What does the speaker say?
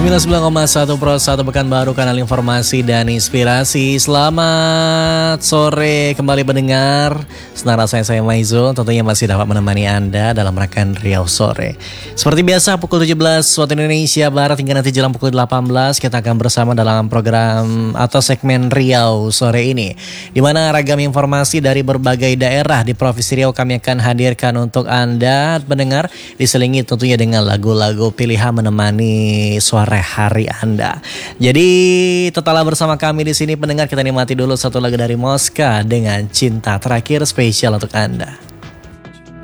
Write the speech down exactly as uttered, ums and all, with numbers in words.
sembilan puluh sembilan koma satu Pro satu Pekanbaru, kanal informasi dan inspirasi. Selamat sore kembali pendengar. Senang rasanya saya Maizo tentunya masih dapat menemani Anda dalam rangkaian Riau Sore. Seperti biasa pukul tujuh belas waktu Indonesia Barat hingga nanti jelang pukul delapan belas kita akan bersama dalam program atau segmen Riau Sore ini, di mana ragam informasi dari berbagai daerah di Provinsi Riau kami akan hadirkan untuk Anda pendengar, diselingi tentunya dengan lagu-lagu pilihan menemani sore hari Anda. Jadi tetaplah bersama kami di sini pendengar, kita nikmati dulu satu lagu dari Mosca dengan Cinta Terakhir spesial untuk Anda.